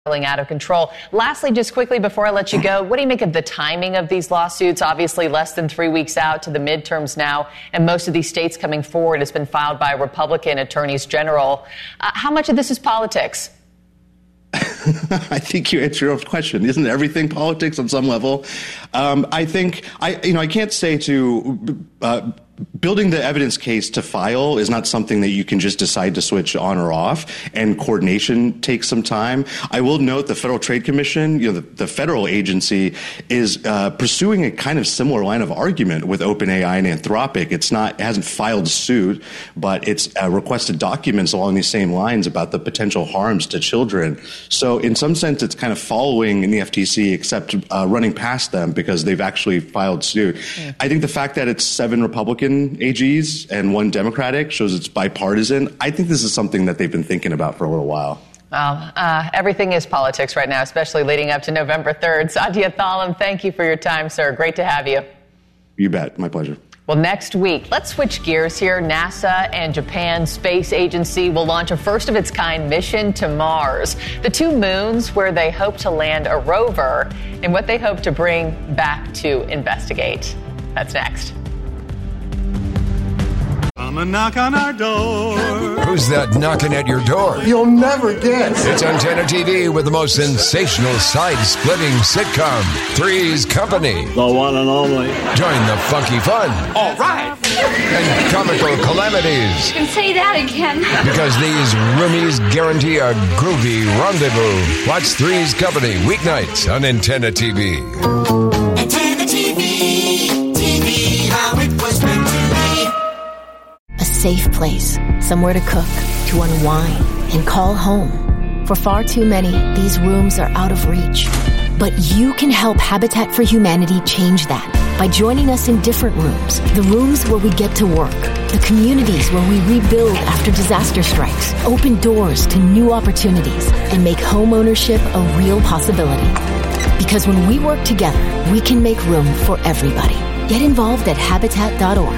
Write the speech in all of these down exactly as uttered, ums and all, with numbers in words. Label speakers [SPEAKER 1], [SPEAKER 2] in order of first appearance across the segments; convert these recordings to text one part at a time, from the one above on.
[SPEAKER 1] out of control. Lastly, just quickly before I let you go, what do you make of the timing of these lawsuits? Obviously, less than three weeks out to the midterms now, and most of these states coming forward has been filed by Republican attorneys general. Uh, how much of this is politics?
[SPEAKER 2] I think you answered your own question. Isn't everything politics on some level? Um, I think I, you know, I can't say to uh, building the evidence case to file is not something that you can just decide to switch on or off, and coordination takes some time. I will note the Federal Trade Commission, you know, the, the federal agency is uh, pursuing a kind of similar line of argument with OpenAI and Anthropic. It's not, it hasn't filed suit, but it's uh, requested documents along these same lines about the potential harms to children. So in some sense, it's kind of following in the F T C, except uh, running past them because they've actually filed suit. Yeah. I think the fact that it's seven Republican A Gs and one Democratic shows it's bipartisan. I think this is something that they've been thinking about for a little while.
[SPEAKER 1] Well, uh, everything is politics right now, especially leading up to November third. Satya Thalam, thank you for your time, sir. Great to have you.
[SPEAKER 2] You bet. My pleasure.
[SPEAKER 1] Well, next week, let's switch gears here. NASA and Japan's Space Agency will launch a first-of-its-kind mission to Mars. The two moons where they hope to land a rover and what they hope to bring back to investigate. That's next.
[SPEAKER 3] Come and knock on our door.
[SPEAKER 4] Who's that knocking at your door?
[SPEAKER 5] You'll never guess.
[SPEAKER 4] It's Antenna T V with the most sensational side-splitting sitcom, Three's Company.
[SPEAKER 6] The one and only.
[SPEAKER 4] Join the funky fun.
[SPEAKER 6] All right.
[SPEAKER 4] And comical calamities.
[SPEAKER 7] You can say that again.
[SPEAKER 4] Because these roomies guarantee a groovy rendezvous. Watch Three's Company weeknights on Antenna T V.
[SPEAKER 8] Antenna T V. T V, how it was meant to be.
[SPEAKER 9] A safe place, somewhere to cook, to unwind, and call home. For far too many, these rooms are out of reach. But you can help Habitat for Humanity change that by joining us in different rooms. The rooms where we get to work. The communities where we rebuild after disaster strikes. Open doors to new opportunities and make home ownership a real possibility. Because when we work together, we can make room for everybody. Get involved at habitat dot org.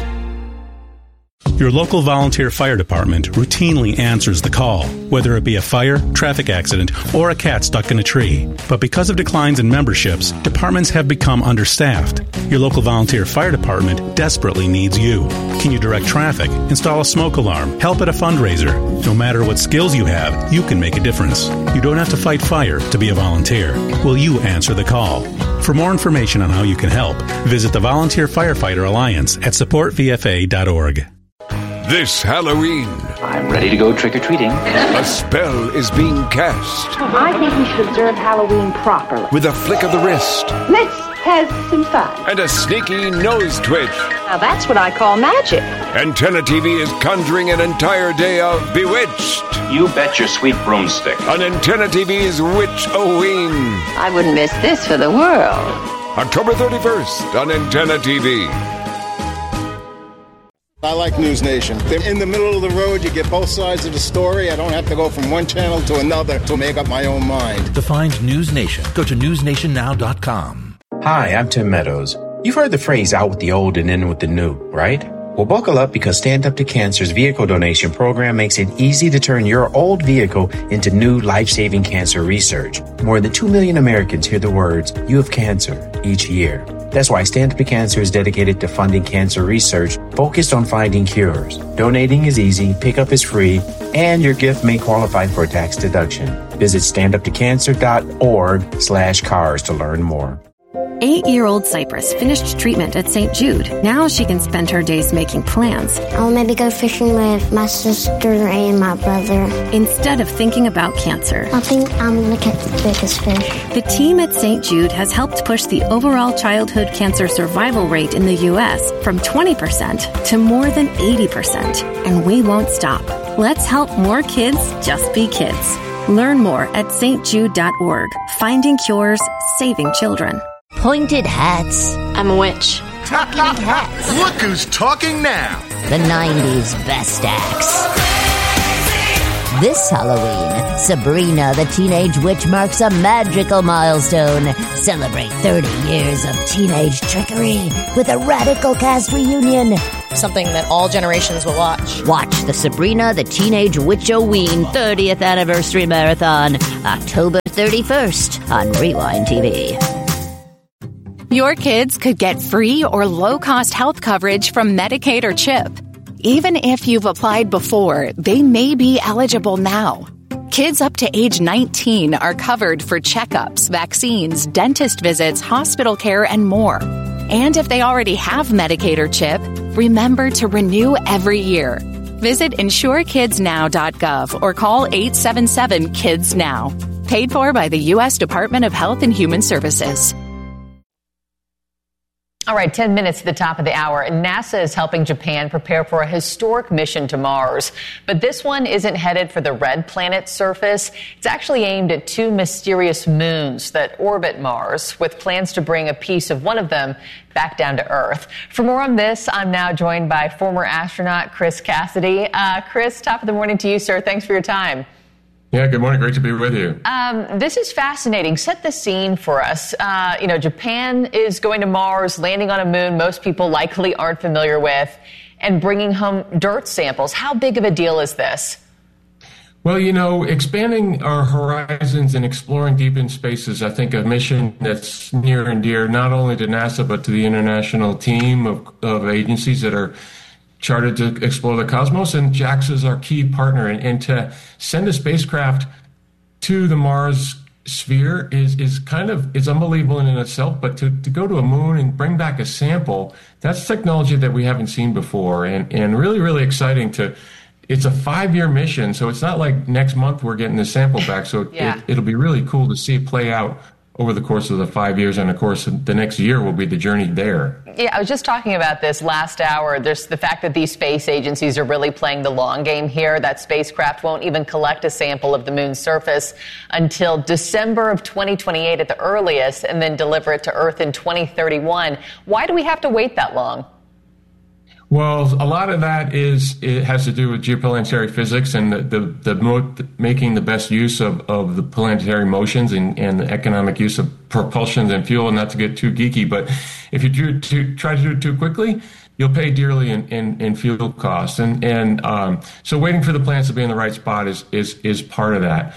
[SPEAKER 10] Your local volunteer fire department routinely answers the call, whether it be a fire, traffic accident, or a cat stuck in a tree. But because of declines in memberships, departments have become understaffed. Your local volunteer fire department desperately needs you. Can you direct traffic, install a smoke alarm, help at a fundraiser? No matter what skills you have, you can make a difference. You don't have to fight fire to be a volunteer. Will you answer the call? For more information on how you can help, visit the Volunteer Firefighter Alliance at support v f a dot org.
[SPEAKER 4] This Halloween,
[SPEAKER 11] I'm ready to go trick-or-treating.
[SPEAKER 4] A spell is being cast.
[SPEAKER 12] I think we should observe Halloween properly.
[SPEAKER 4] With a flick of the wrist.
[SPEAKER 12] Let's have some fun.
[SPEAKER 4] And a sneaky nose twitch.
[SPEAKER 12] Now that's what I call magic.
[SPEAKER 4] Antenna T V is conjuring an entire day of Bewitched.
[SPEAKER 11] You bet your sweet broomstick.
[SPEAKER 4] On Antenna T V's Witch-O-Ween.
[SPEAKER 12] I wouldn't miss this for the world.
[SPEAKER 4] October thirty-first on Antenna T V.
[SPEAKER 5] I like News Nation. They're in the middle of the road. You get both sides of the story. I don't have to go from one channel to another to make up my own mind.
[SPEAKER 13] To find News Nation, go to news nation now dot com.
[SPEAKER 14] Hi, I'm Tim Meadows. You've heard the phrase out with the old and in with the new, right? Well, buckle up because Stand Up to Cancer's vehicle donation program makes it easy to turn your old vehicle into new life-saving cancer research. More than two million Americans hear the words, "You have cancer," each year. That's why Stand Up to Cancer is dedicated to funding cancer research focused on finding cures. Donating is easy, pickup is free, and your gift may qualify for a tax deduction. Visit stand up to cancer dot org slash cars to learn more.
[SPEAKER 15] Eight-year-old Cypress finished treatment at Saint Jude. Now she can spend her days making plans.
[SPEAKER 16] I'll maybe go fishing with my sister and my brother.
[SPEAKER 15] Instead of thinking about cancer.
[SPEAKER 16] I think I'm going to catch the biggest fish.
[SPEAKER 15] The team at Saint Jude has helped push the overall childhood cancer survival rate in the U S from twenty percent to more than eighty percent. And we won't stop. Let's help more kids just be kids. Learn more at s t jude dot org. Finding cures, saving children.
[SPEAKER 17] Pointed hats.
[SPEAKER 18] I'm a witch.
[SPEAKER 17] Talking hats.
[SPEAKER 19] Look who's talking now.
[SPEAKER 17] The nineties best acts. This Halloween, Sabrina the Teenage Witch marks a magical milestone. Celebrate thirty years of teenage trickery with a radical cast reunion.
[SPEAKER 6] something that all generations will watch.
[SPEAKER 17] Watch the Sabrina the Teenage Witch-O-Ween thirtieth Anniversary Marathon, October thirty-first on Rewind T V.
[SPEAKER 7] Your kids could get free or low-cost health coverage from Medicaid or CHIP. Even if you've applied before, they may be eligible now. Kids up to age nineteen are covered for checkups, vaccines, dentist visits, hospital care, and more. And if they already have Medicaid or CHIP, remember to renew every year. Visit insure kids now dot gov or call eight seven seven kids now. Paid for by the U S Department of Health and Human Services.
[SPEAKER 1] All right, ten minutes to the top of the hour. NASA is helping Japan prepare for a historic mission to Mars. But this one isn't headed for the red planet's surface. It's actually aimed at two mysterious moons that orbit Mars, with plans to bring a piece of one of them back down to Earth. For more on this, I'm now joined by former astronaut Chris Cassidy. Uh, Chris, top of the morning to you, sir. Thanks for your time.
[SPEAKER 18] Yeah, good morning. Great to be with you.
[SPEAKER 1] Um, this is fascinating. Set the scene for us. Uh, you know, Japan is going to Mars, landing on a moon most people likely aren't familiar with, and bringing home dirt samples. How big of a deal is this?
[SPEAKER 18] Well, you know, expanding our horizons and exploring deep in space is, I think, a mission that's near and dear not only to NASA, but to the international team of, of agencies that are chartered to explore the cosmos, and JAXA is our key partner. And, and to send a spacecraft to the Mars sphere is is kind of, it's unbelievable in itself, but to, to go to a moon and bring back a sample, that's technology that we haven't seen before, and, and really, really exciting to, it's a five-year mission, so it's not like next month we're getting the sample back, so
[SPEAKER 1] yeah.
[SPEAKER 18] it, it'll be really cool to see it play out over the course of the five years, and of course the next year will be the journey there.
[SPEAKER 1] Yeah, I was just talking about this last hour. There's the fact that these space agencies are really playing the long game here. That spacecraft won't even collect a sample of the moon's surface until December of twenty twenty-eight at the earliest, and then deliver it to Earth in twenty thirty-one. Why do we have to wait that long?
[SPEAKER 18] Well, a lot of that is, it has to do with geoplanetary physics and the, the, the mo- making the best use of, of the planetary motions and, and the economic use of propulsion and fuel, and not to get too geeky, but if you do to try to do it too quickly, you'll pay dearly in, in, in fuel costs. And, and um, so waiting for the planets to be in the right spot is, is, is part of that.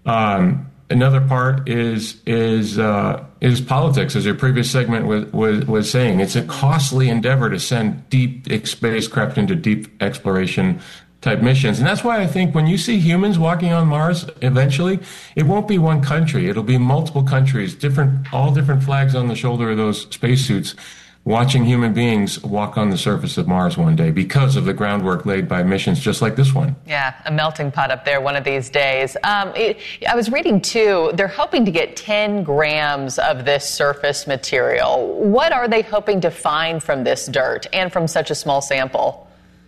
[SPEAKER 18] Um, Another part is is uh, is politics, as your previous segment was, was was saying. It's a costly endeavor to send deep spacecraft into deep exploration type missions, and that's why I think when you see humans walking on Mars, eventually, it won't be one country. It'll be multiple countries, different, all different flags on the shoulder of those spacesuits, watching human beings walk on the surface of Mars one day because of the groundwork laid by missions just like this one.
[SPEAKER 1] Yeah, a melting pot up there one of these days. Um, it, I was reading, too, they're hoping to get ten grams of this surface material. What are they hoping to find from this dirt and from such a small sample?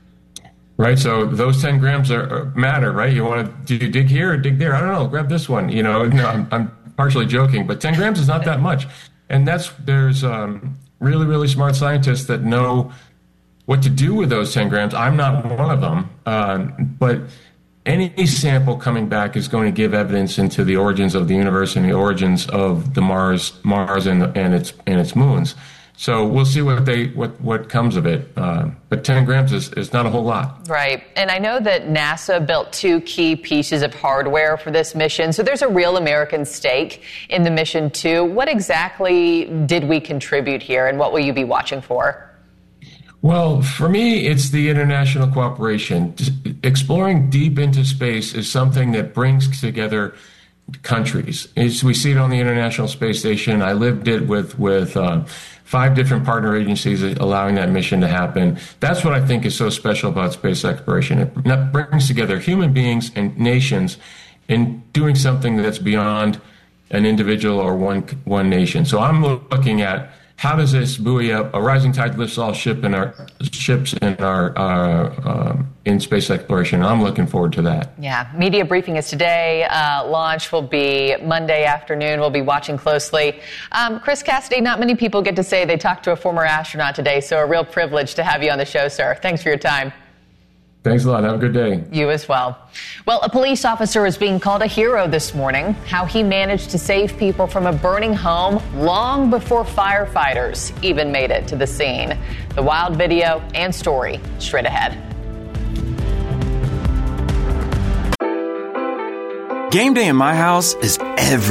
[SPEAKER 18] Right, so those ten grams are, matter, right? You want to, do you dig here or dig there? I don't know, grab this one. You know, no, I'm, I'm partially joking, but ten grams is not that much. And that's, there's... Um, really, really smart scientists that know what to do with those ten grams. I'm not one of them. Um, but any sample coming back is going to give evidence into the origins of the universe and the origins of the Mars, Mars and, the, and its and its moons. So we'll see what they what, what comes of it. Uh, but ten grams is, is not a whole lot.
[SPEAKER 1] Right. And I know that NASA built two key pieces of hardware for this mission. So there's a real American stake in the mission, too. What exactly did we contribute here, and what will you be watching for?
[SPEAKER 18] Well, for me, it's the international cooperation. Exploring deep into space is something that brings together countries. It's, we see it on the International Space Station. I lived it with, with uh, five different partner agencies allowing that mission to happen. That's what I think is so special about space exploration. It brings together human beings and nations in doing something that's beyond an individual or one one nation. So I'm looking at, how does this buoy up a rising tide lifts all ship in our ships in our uh, uh, in space exploration? I'm looking forward to that.
[SPEAKER 1] Yeah, media briefing is today. Uh, launch will be Monday afternoon. We'll be watching closely. Um, Chris Cassidy, not many people get to say they talked to a former astronaut today, so a real privilege to have you on the show, sir. Thanks for your time.
[SPEAKER 18] Thanks a lot. Have a good day.
[SPEAKER 1] You as well. Well, a police officer is being called a hero this morning. How he managed to save people from a burning home long before firefighters even made it to the scene. The wild video and story straight ahead.
[SPEAKER 20] Game day in my house is every